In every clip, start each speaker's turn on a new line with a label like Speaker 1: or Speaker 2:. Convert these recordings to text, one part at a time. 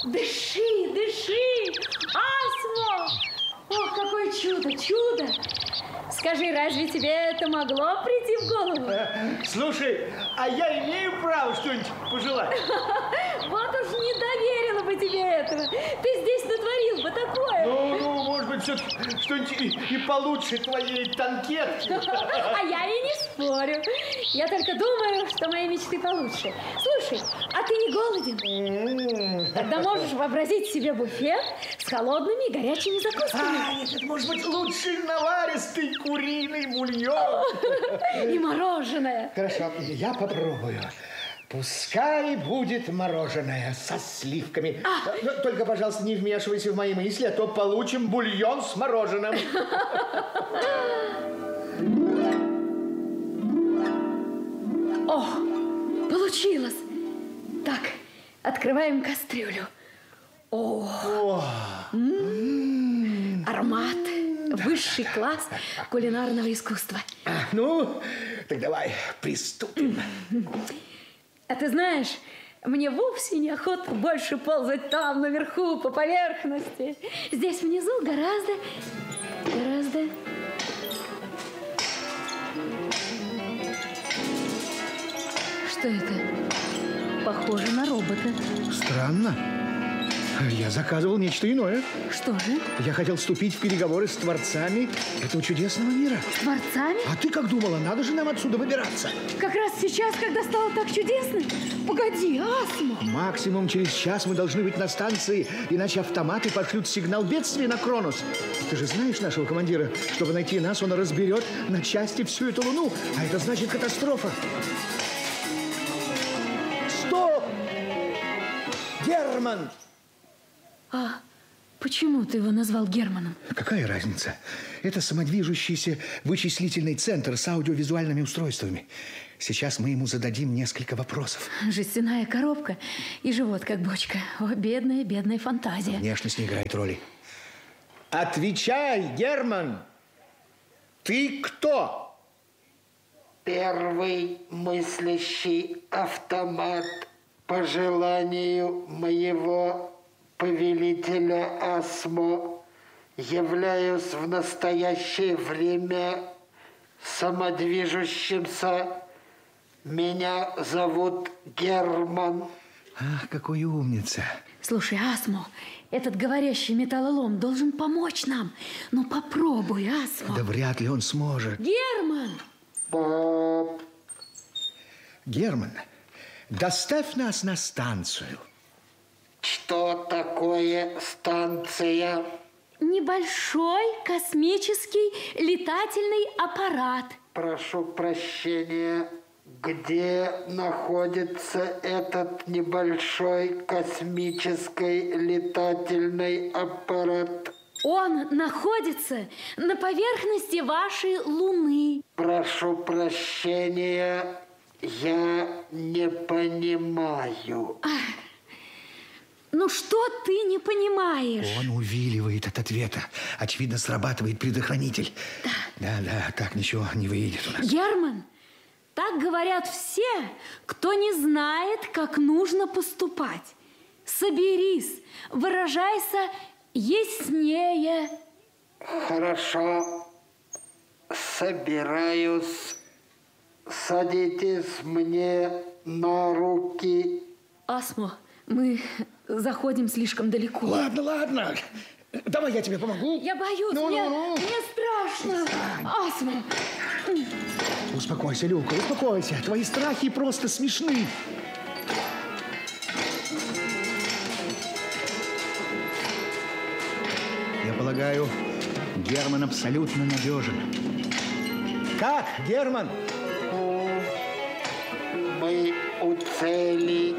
Speaker 1: Дыши, дыши! Асмо! Ох, какое чудо, чудо! Скажи, разве тебе это могло прийти в голову?
Speaker 2: Слушай, а я имею право что-нибудь пожелать?
Speaker 1: Вот уж не доверила бы тебе этого. Ты здесь натворил бы такое.
Speaker 2: Ну, может быть, все-таки что-нибудь и получше твоей танкетки.
Speaker 1: А я и не спорю. Я только думаю, что мои мечты получше. Слушай, а ты не голоден? Тогда можешь вообразить себе буфет с холодными и горячими закусками.
Speaker 2: Нет, это может быть лучший наваристый куриный бульон.
Speaker 1: И мороженое.
Speaker 2: Хорошо, я попробую. Пускай будет мороженое со сливками. Но только, пожалуйста, не вмешивайся в мои мысли, а то получим бульон с мороженым.
Speaker 1: О, получилось. Так, открываем кастрюлю. О, аромат. Высший класс кулинарного искусства.
Speaker 2: Ну, так давай приступим.
Speaker 1: А ты знаешь, мне вовсе неохота больше ползать там, наверху, по поверхности. Здесь внизу гораздо... Что это? Похоже на робота.
Speaker 2: Странно. Я заказывал нечто иное.
Speaker 1: Что же?
Speaker 2: Я хотел вступить в переговоры с творцами этого чудесного мира.
Speaker 1: С творцами?
Speaker 2: А ты как думала, надо же нам отсюда выбираться?
Speaker 1: Как раз сейчас, когда стало так чудесно? Погоди, Асмо!
Speaker 2: Максимум через час мы должны быть на станции, иначе автоматы пошлют сигнал бедствия на Кронос. Ты же знаешь нашего командира. Чтобы найти нас, он разберет на части всю эту луну. А это значит катастрофа. Стоп! Герман!
Speaker 1: А почему ты его назвал Германом?
Speaker 2: Какая разница? Это самодвижущийся вычислительный центр с аудиовизуальными устройствами. Сейчас мы ему зададим несколько вопросов.
Speaker 1: Жестяная коробка и живот как бочка. О, бедная, бедная фантазия.
Speaker 2: Внешность не играет роли. Отвечай, Герман! Ты кто?
Speaker 3: Первый мыслящий автомат по желанию моего повелителя Асмо. Являюсь в настоящее время самодвижущимся. Меня зовут Герман.
Speaker 2: Ах, какой умница.
Speaker 1: Слушай, Асмо, этот говорящий металлолом должен помочь нам. Ну, попробуй, Асмо.
Speaker 2: Да вряд ли он сможет.
Speaker 1: Герман!
Speaker 3: Поп.
Speaker 2: Герман, доставь нас на станцию.
Speaker 3: Что такое станция?
Speaker 1: Небольшой космический летательный аппарат.
Speaker 3: Прошу прощения, где находится этот небольшой космический летательный аппарат?
Speaker 1: Он находится на поверхности вашей Луны.
Speaker 3: Прошу прощения, я не понимаю.
Speaker 1: Ну что ты не понимаешь?
Speaker 2: Он увиливает от ответа. Очевидно, срабатывает предохранитель. Да, так ничего не выйдет у нас.
Speaker 1: Герман, так говорят все, кто не знает, как нужно поступать. Соберись, выражайся яснее.
Speaker 3: Хорошо, собираюсь. Садитесь мне на руки.
Speaker 1: Асмо, мы заходим слишком далеко.
Speaker 2: Ладно. Давай я тебе помогу.
Speaker 1: Я боюсь, мне страшно. Асмо.
Speaker 2: Успокойся, Люка, успокойся. Твои страхи просто смешны. Я полагаю, Герман абсолютно надежен. Как, Герман?
Speaker 3: Мы у цели.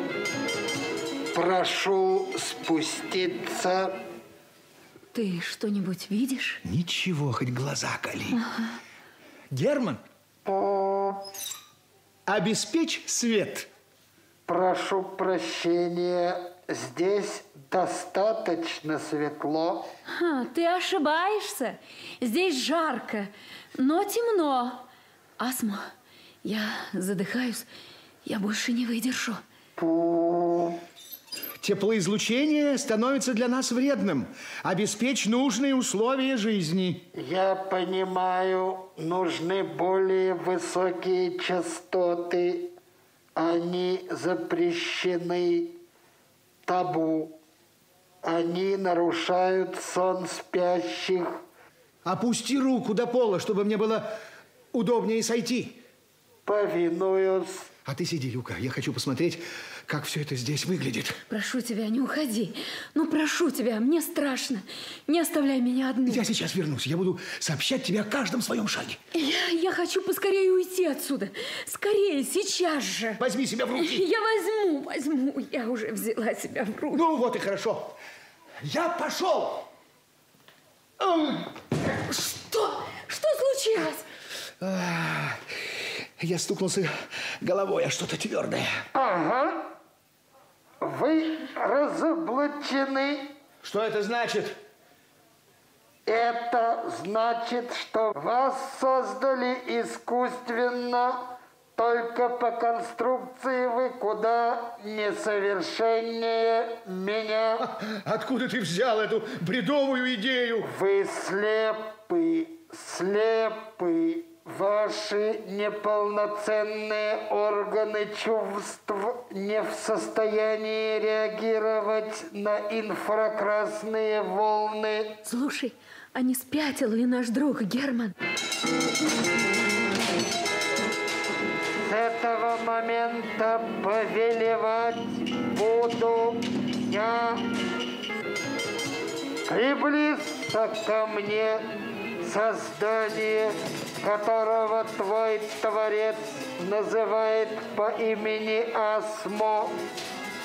Speaker 3: Прошу спуститься.
Speaker 1: Ты что-нибудь видишь?
Speaker 2: Ничего, хоть глаза кали. Герман, обеспечь свет.
Speaker 3: Прошу прощения, здесь достаточно светло.
Speaker 1: Ты ошибаешься. Здесь жарко, но темно. Асмо, я задыхаюсь. Я больше не выдержу.
Speaker 2: Теплоизлучение становится для нас вредным. Обеспечь нужные условия жизни.
Speaker 3: Я понимаю, нужны более высокие частоты. Они запрещены. Табу. Они нарушают сон спящих.
Speaker 2: Опусти руку до пола, чтобы мне было удобнее сойти.
Speaker 3: Повинуюсь.
Speaker 2: А ты сиди, Люка. Я хочу посмотреть, как все это здесь выглядит.
Speaker 1: Прошу тебя, не уходи. Ну, прошу тебя, мне страшно. Не оставляй меня одну.
Speaker 2: Я сейчас вернусь. Я буду сообщать тебе о каждом своем шаге.
Speaker 1: Я хочу поскорее уйти отсюда. Скорее, сейчас же.
Speaker 2: Возьми себя в руки.
Speaker 1: Я возьму. Я уже взяла себя в руки.
Speaker 2: Ну, вот и хорошо. Я пошел.
Speaker 1: Что? Что случилось?
Speaker 2: Я стукнулся головой о что-то твердое.
Speaker 3: Ага. Вы разоблачены.
Speaker 2: Что это значит?
Speaker 3: Это значит, что вас создали искусственно. Только по конструкции вы куда несовершеннее меня.
Speaker 2: Откуда ты взял эту бредовую идею?
Speaker 3: Вы слепы. Ваши неполноценные органы чувств не в состоянии реагировать на инфракрасные волны.
Speaker 1: Слушай, а не спятил ли наш друг Герман?
Speaker 3: С этого момента повелевать буду я. Приблизься ко мне, создание, которого твой Творец называет по имени Асмо.